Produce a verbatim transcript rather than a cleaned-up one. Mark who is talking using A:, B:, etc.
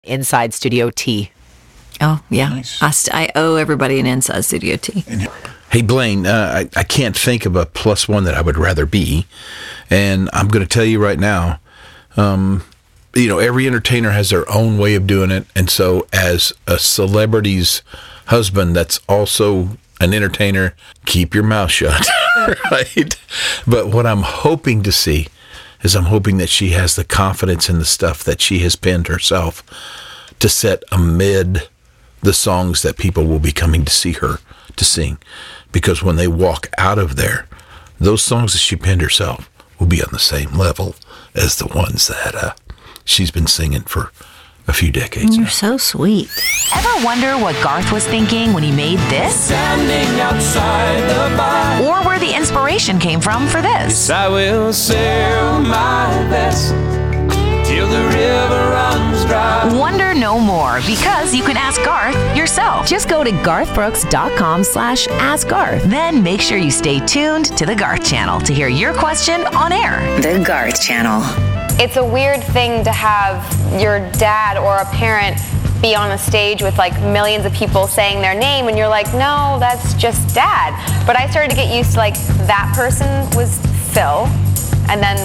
A: Inside Studio T.
B: Oh, yeah.
C: Nice.
B: I, st- I owe everybody an Inside Studio T.
C: Hey, Blaine, uh, I, I can't think of a plus one that I would rather be. And I'm going to tell you right now, um, you know, every entertainer has their own way of doing it. And so as a celebrity's husband that's also an entertainer, keep your mouth shut, right? But what I'm hoping to see is I'm hoping that she has the confidence in the stuff that she has penned herself to set amid the songs that people will be coming to see her to sing. Because when they walk out of there, those songs that she penned herself will be on the same level as the ones that uh, she's been singing for a few decades
B: You're
C: now.
B: so sweet.
D: Ever wonder what Garth was thinking when he made this?
E: Standing outside the bar,
D: Or where the inspiration came from for this?
E: I will sail my vessel till the river runs dry.
D: Wonder no more, because you can ask Garth yourself.
F: Just go to garthbrooks.com slash ask Garth.
D: Then make sure you stay tuned to the Garth Channel to hear your question on air.
G: The Garth Channel.
H: It's a weird thing to have your dad or a parent be on a stage with like millions of people saying their name and you're like, no, that's just dad. But I started to get used to like that person was Phil, and then